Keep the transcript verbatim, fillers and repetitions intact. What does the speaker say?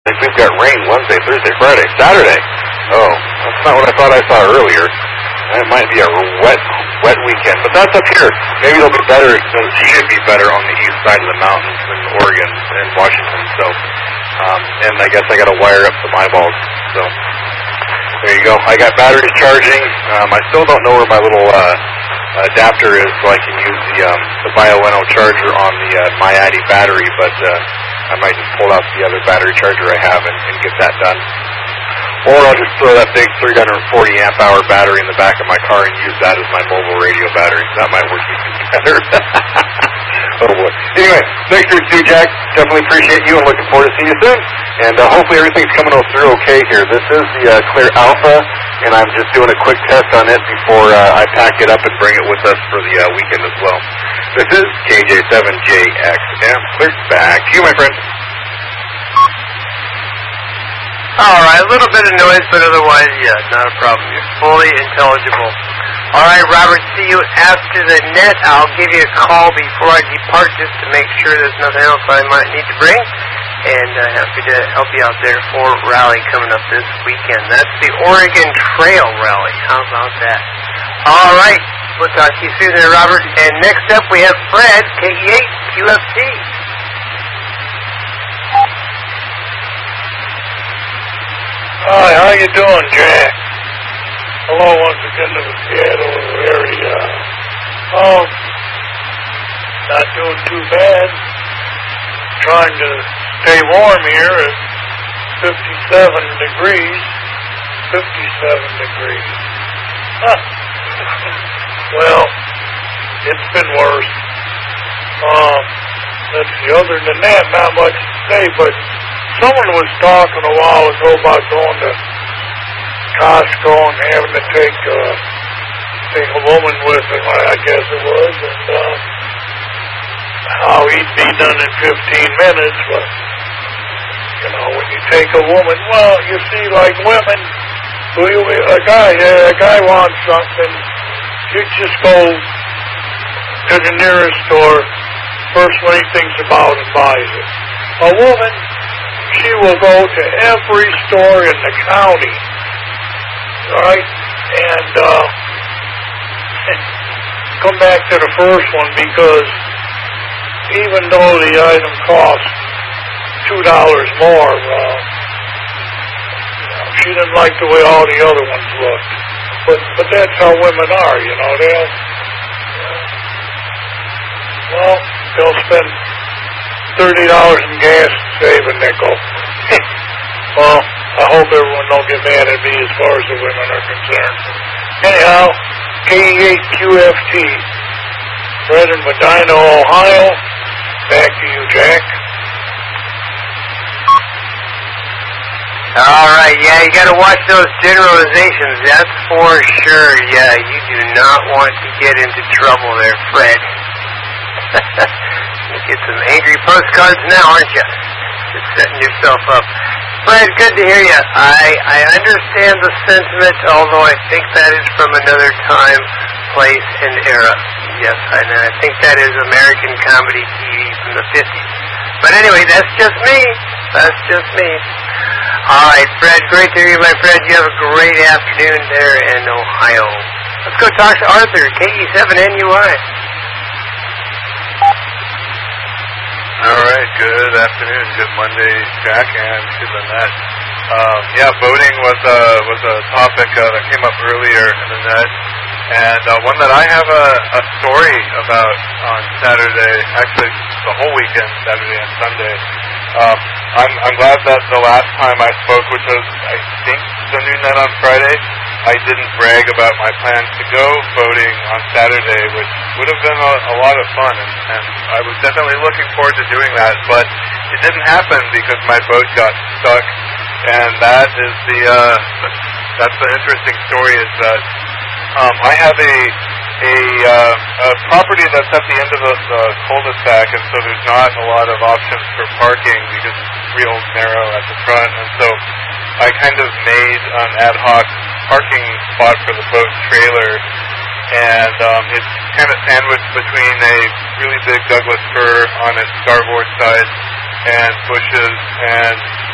we've got rain Wednesday, Thursday, Friday, Saturday. Oh, that's not what I thought I saw earlier. It might be a wet, wet weekend, but that's up here. Maybe it'll be better. It should be better on the east side of the mountains in Oregon and Washington. So, um, and I guess I got to wire up some eyeballs. So there you go. I got batteries charging. Um, I still don't know where my little uh, adapter is, so I can use the um, the Bioenno charger on the uh, MyAddy battery. But uh, I might just pull out the other battery charger I have and, and get that done. Or I'll just throw that big three hundred forty amp hour battery in the back of my car and use that as my mobile radio battery. That might work even better. Oh boy. Anyway, thanks for you, Jack. Definitely appreciate you and looking forward to seeing you soon. And uh, hopefully everything's coming through okay here. This is the uh, Clear Alpha, and I'm just doing a quick test on it before uh, I pack it up and bring it with us for the uh, weekend as well. This is K J seven J X M. Clear back to you, my friend. All right, a little bit of noise, but otherwise, yeah, not a problem. You're fully intelligible. All right, Robert, see you after the net. I'll give you a call before I depart just to make sure there's nothing else I might need to bring. And uh, happy to help you out there for rally coming up this weekend. That's the Oregon Trail Rally. How about that? All right, we'll talk to you soon there, Robert. And next up, we have Fred, K E eight Q F T. Hi, how you doing, Jack? Hello once again to the Seattle area. Um, not doing too bad. Trying to stay warm here at fifty-seven degrees. fifty-seven degrees. Huh. Well, it's been worse. Um, let's see, other than that, not much to say, but someone was talking a while ago about going to Costco and having to take, uh, take a woman with him, I guess it was, and uh, how he'd be done in fifteen minutes. But, you know, when you take a woman, well, you see, like women, we, we, a guy, uh, a guy wants something, you just go to the nearest store, first one he thinks about and buys it. A woman, she will go to every store in the county, all right, and uh, come back to the first one because even though the item costs two dollars more, uh, she didn't like the way all the other ones looked. But but that's how women are, you know. They'll uh, well, they'll spend thirty dollars in gas and save a nickel. Well, I hope everyone don't get mad at me as far as the women are concerned. Anyhow, K E eight Q F T, Fred in Medina, Ohio. Back to you, Jack. All right, yeah, you got to watch those generalizations, that's for sure. Yeah, you do not want to get into trouble there, Fred. You get some angry postcards now, aren't you? Just setting yourself up. Fred, good to hear you. I, I understand the sentiment, although I think that is from another time, place, and era. Yes, I know. I think that is American comedy T V from the fifties. But anyway, that's just me. That's just me. All right, Fred, great to hear you, my friend. You have a great afternoon there in Ohio. Let's go talk to Arthur, K E seven N U I. All right, good afternoon, good Monday, Jack, and to the net. Um, yeah, voting was a, was a topic uh, that came up earlier in the net, and uh, one that I have a, a story about on Saturday, actually the whole weekend, Saturday and Sunday. Um, I'm, I'm glad that the last time I spoke, which was, I think, the noon net on Friday, I didn't brag about my plans to go voting on Saturday, which would have been a, a lot of fun, and, and I was definitely looking forward to doing that, but it didn't happen because my boat got stuck, and that is the, uh, that's the interesting story, is that um, I have a A, uh, a property that's at the end of the, the cul-de-sac, and so there's not a lot of options for parking because it's real narrow at the front, and so I kind of made an ad hoc parking spot for the boat trailer, and um, it's kind of sandwiched between a really big Douglas fir on its starboard side and bushes, and